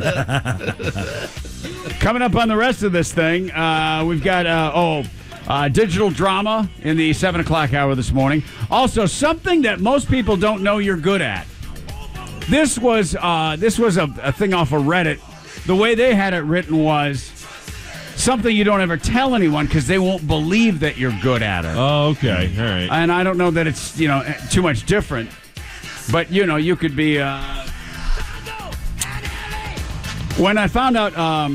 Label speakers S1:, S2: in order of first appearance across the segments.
S1: Coming up on the rest of this thing, we've got digital drama in the 7 o'clock hour this morning. Also, something that most people don't know you're good at. This was a thing off of Reddit. The way they had it written was something you don't ever tell anyone because they won't believe that you're good at it.
S2: Oh, okay. All right.
S1: And I don't know that it's, too much different. But, you could be... When I found out...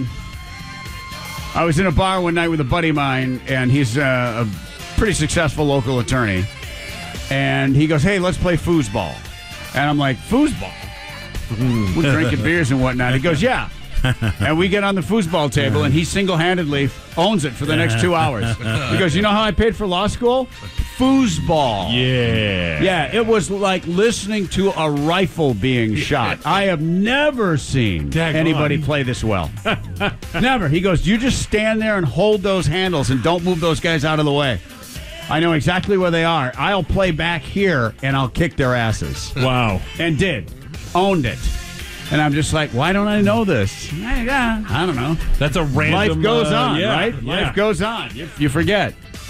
S1: I was in a bar one night with a buddy of mine, and he's a pretty successful local attorney. And he goes, hey, let's play foosball. And I'm like, foosball? We're drinking beers and whatnot. He goes, yeah. And we get on the foosball table, and he single-handedly owns it for the next 2 hours. He goes, you know how I paid for law school? Foosball.
S2: Yeah.
S1: Yeah, it was like listening to a rifle being shot. I have never seen anybody play this well. Never. He goes, you just stand there and hold those handles and don't move those guys out of the way. I know exactly where they are. I'll play back here, and I'll kick their asses.
S2: Wow.
S1: And did. Owned it. And I'm just like, why don't I know this? I don't know.
S2: That's a random...
S1: Life goes on, right?
S2: Yeah.
S1: Life goes on. You forget.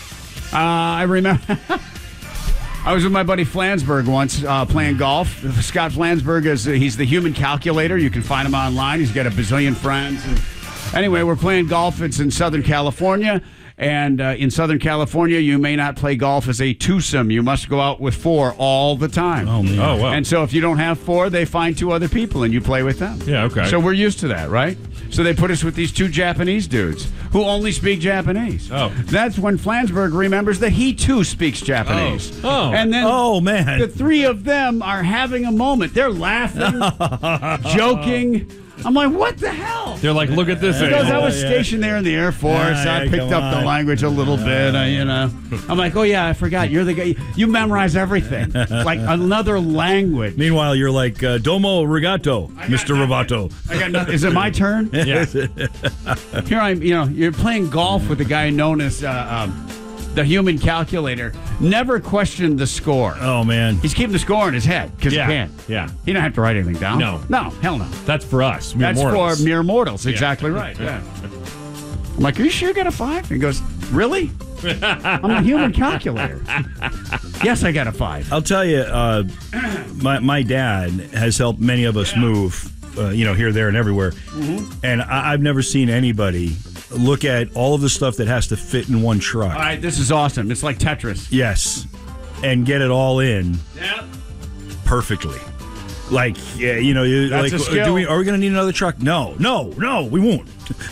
S1: I remember... I was with my buddy Flansburgh once playing golf. Scott Flansburgh, he's the human calculator. You can find him online. He's got a bazillion friends. And anyway, we're playing golf. It's in Southern California. And in Southern California, you may not play golf as a twosome. You must go out with 4 all the time.
S2: Oh, man. Oh, wow.
S1: And so if you don't have 4, they find 2 other people, and you play with them.
S2: Yeah, okay.
S1: So we're used to that, right? So they put us with these 2 Japanese dudes who only speak Japanese.
S2: Oh.
S1: That's when Flansburgh remembers that he, too, speaks Japanese.
S2: Oh.
S1: And then
S3: man.
S1: the 3 of them are having a moment. They're laughing, joking. I'm like, what the hell?
S2: They're like, look at this.
S1: Because I was stationed there in the Air Force. I picked up the language a little bit, I'm like, oh, yeah, I forgot. You're the guy. You memorize everything. Like another language.
S3: Meanwhile, you're like, domo arigato, Mr. Roboto.
S1: I got nothing. Is it my turn?
S2: Yeah.
S1: Here I'm, you're playing golf with a guy known as the human calculator. Never questioned the score.
S3: Oh, man.
S1: He's keeping the score in his head because he can't.
S2: Yeah.
S1: He don't have to write anything down.
S2: No,
S1: hell no.
S2: That's for us. Mere
S1: That's
S2: mortals.
S1: for mere mortals. Exactly right. Yeah. I'm like, are you sure you got a 5? He goes, really? I'm a human calculator. Yes, I got a 5.
S3: I'll tell you, my dad has helped many of us move, here, there, and everywhere. Mm-hmm. And I've never seen anybody look at all of the stuff that has to fit in one truck.
S1: All right, this is awesome. It's like Tetris.
S3: Yes. And get it all in perfectly. Like, yeah,
S1: That's a skill.
S3: Are we going to need another truck? No, we won't.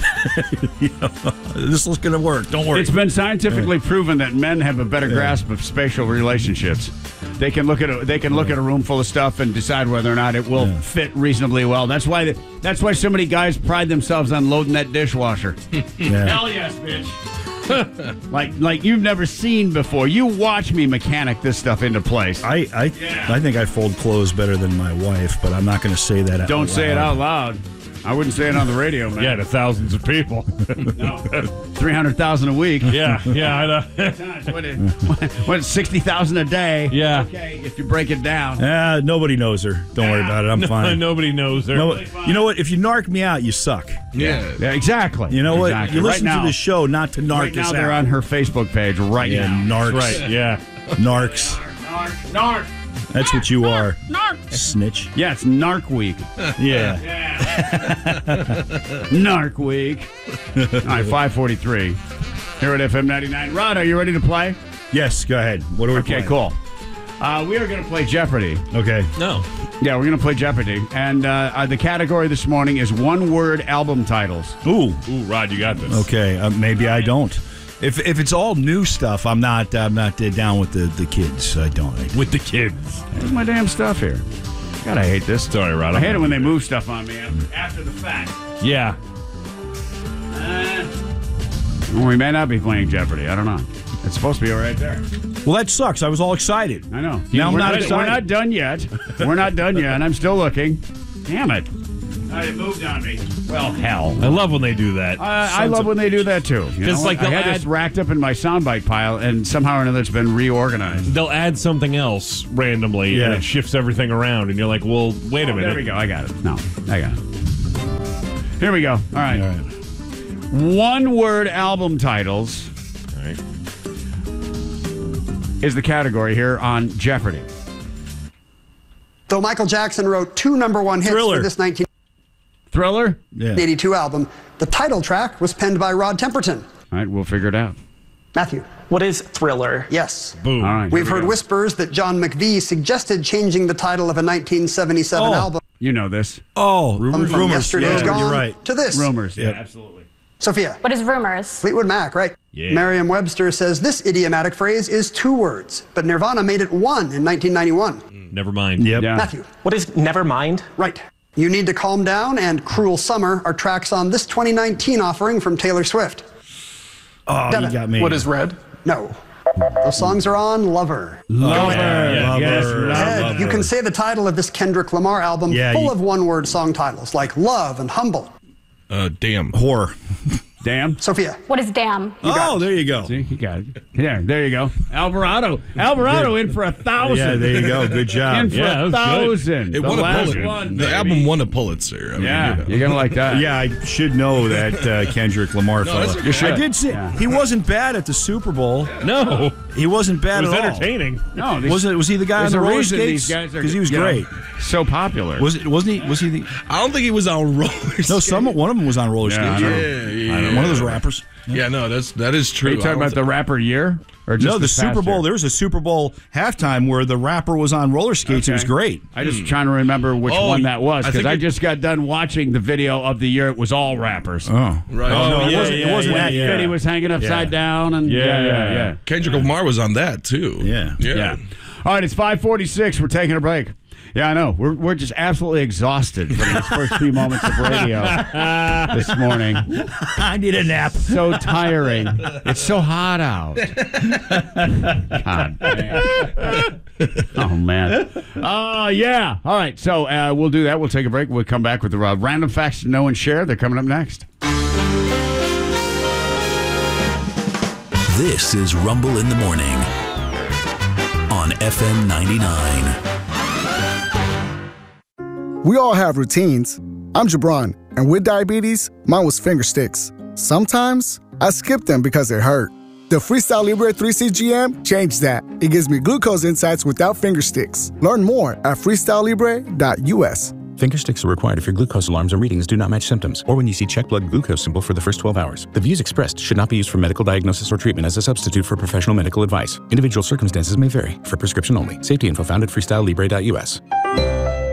S3: This is going to work. Don't worry.
S1: It's been scientifically proven that men have a better grasp of spatial relationships. They can look at a room full of stuff and decide whether or not it will fit reasonably well. That's why so many guys pride themselves on loading that dishwasher. Hell yes, bitch. like you've never seen before. You watch me mechanic this stuff into place.
S3: I think I fold clothes better than my wife, but I'm not going to say that out loud.
S1: Don't say it out loud. I wouldn't say it on the radio, man.
S2: Yeah, to thousands of people.
S1: No, 300,000 a week.
S2: Yeah, I know.
S1: What 60,000 a day?
S2: Yeah.
S1: Okay, if you break it down.
S3: Nobody knows her. Don't worry about it. I'm fine.
S2: Nobody knows her.
S3: You know what? If you narc me out, you suck.
S1: Yeah, exactly.
S3: You know what?
S1: Exactly.
S3: You listen
S1: right
S3: to the show not to narc
S1: right
S3: us
S1: now they're
S3: out.
S1: on her Facebook page right now.
S3: Narcs.
S2: Right, yeah.
S3: Narcs.
S1: Narc.
S3: That's what you are.
S1: Narc.
S3: Snitch.
S1: Yeah, it's Narc Week.
S3: Yeah.
S1: Narc Week. All right, 5:43. Here at FM 99. Rod, are you ready to play?
S3: Yes, go ahead. What are we
S1: Okay,
S3: playing?
S1: cool. We are going to play Jeopardy.
S3: Okay.
S2: No.
S1: Yeah, we're going to play Jeopardy. And the category this morning is one-word album titles.
S3: Ooh,
S2: Rod, you got this.
S3: okay. Maybe I don't. If it's all new stuff, I'm not down with the kids. I don't.
S2: With the kids.
S1: Where's my damn stuff here? God, I hate this.
S2: Sorry, Rod.
S1: I hate it when they move stuff on me after the fact.
S2: Yeah.
S1: We may not be playing Jeopardy. I don't know. It's supposed to be right there.
S3: Well, that sucks. I was all excited.
S1: I know.
S3: Now I'm not
S1: We're
S3: excited.
S1: not done yet. We're not done yet, and I'm still looking. Damn it. It moved on me. Well, hell.
S2: I love when they do that.
S1: I love when they do that, too.
S2: Just like
S1: I had this racked up in my soundbite pile, and somehow or another it's been reorganized.
S2: They'll add something else randomly, and it shifts everything around, and you're like, well, wait a minute.
S1: There we go. I got it. No, I got it. Here we go. All right.
S3: All right.
S1: One-word album titles
S2: All right.
S1: is the category here on Jeopardy.
S4: Though Michael Jackson wrote 2 #1 hits
S3: Thriller.
S4: for this 1982
S1: Thriller?
S3: Yeah.
S4: album, the title track was penned by Rod Temperton.
S1: All right, we'll figure it out.
S4: Matthew.
S5: What is Thriller?
S4: Yes.
S2: Boom.
S1: All right.
S4: We've
S1: here we
S4: heard
S1: go.
S4: whispers that John McVie suggested changing the title of a 1977 album
S1: You know this.
S3: Oh,
S4: from Yesterday's
S3: Yeah,
S4: Gone
S3: you're right.
S4: to this.
S1: Rumors.
S3: Yeah.
S1: Absolutely.
S4: Sophia.
S6: What is rumors?
S4: Fleetwood Mac, right.
S2: Yeah.
S4: Merriam-Webster says this idiomatic phrase is 2 words, but Nirvana made it 1 in 1991.
S2: Never mind.
S3: Yep.
S1: Yeah.
S4: Matthew.
S5: What is Nevermind?
S4: Right. You Need to Calm Down and Cruel Summer are tracks on this 2019 offering from Taylor Swift.
S3: Oh,
S4: Devin.
S3: you got me.
S5: What is Red?
S4: No. Those songs are on Lover.
S1: Lover.
S2: yeah.
S1: Yes,
S3: Lover.
S1: Lover.
S4: Ed, you can say the title of this Kendrick Lamar album
S3: Yeah,
S4: full
S3: you-
S4: of one-word song titles like Love and Humble.
S7: Damn.
S3: Whore.
S1: Damn.
S4: Sophia.
S6: What is damn?
S3: Oh, there you go.
S1: See, you got it. Yeah, there you go. Alvarado in for 1,000.
S3: Yeah, there you go. Good
S1: In
S3: job.
S1: for
S2: Yeah, that was good.
S1: 1,000.
S7: It
S1: The
S7: won a
S1: last
S7: Pulitzer.
S1: one,
S7: The
S1: baby.
S7: album won a Pulitzer. I mean,
S1: Yeah,
S7: you know.
S1: you're gonna like that.
S3: Yeah, I should know that Kendrick Lamar fella.
S7: that's okay. You
S1: should.
S3: I did say he wasn't bad at the Super Bowl.
S2: No.
S3: He wasn't
S2: It
S3: bad
S2: was
S3: at all.
S2: entertaining.
S1: No, these-
S3: Was he the guy on
S1: there's
S3: the
S1: a
S3: roller
S1: reason
S3: skates?
S1: these guys are
S3: Because he was
S1: you know,
S3: great.
S1: so popular.
S3: Was he? Was he the?
S7: I don't think he was on roller skates.
S3: No, one of them was on roller
S1: Yeah, I
S3: skates.
S1: know.
S7: Yeah.
S3: One of those rappers.
S7: Yeah, no, that is true.
S1: Are you talking about the rapper year? Or just
S3: No, the
S1: this past
S3: Super Bowl.
S1: year?
S3: There was a Super Bowl halftime where the rapper was on roller skates. It was
S1: Okay.
S3: great.
S1: I just trying to remember which
S7: Oh,
S1: one that was
S7: I
S1: because
S7: think
S1: I
S7: it-
S1: just got done watching the video of the year. It was all rappers.
S3: Oh,
S7: Right.
S3: no,
S2: Oh,
S3: it
S2: yeah,
S3: wasn't.
S2: yeah,
S3: it wasn't
S2: yeah,
S3: that.
S2: yeah.
S1: Fetty was hanging upside down, and
S2: Yeah.
S7: Kendrick Lamar was on that too.
S3: Yeah.
S7: Yeah.
S1: All right, it's 5:46. We're taking a break. Yeah, I know. We're just absolutely exhausted from these first few moments of radio this morning.
S3: I need a nap.
S1: So tiring. It's so hot out. God damn. Oh, man. Yeah. All right, so we'll do that. We'll take a break. We'll come back with the random facts to know and share. They're coming up next.
S8: This is Rumble in the Morning on FM 99.
S9: We all have routines. I'm Jabron, and with diabetes, mine was finger sticks. Sometimes I skip them because they hurt. The Freestyle Libre 3CGM changed that. It gives me glucose insights without finger sticks. Learn more at freestylelibre.us.
S10: Finger sticks are required if your glucose alarms or readings do not match symptoms, or when you see check blood glucose symbol for the first 12 hours. The views expressed should not be used for medical diagnosis or treatment as a substitute for professional medical advice. Individual circumstances may vary. For prescription only. Safety info found at freestylelibre.us.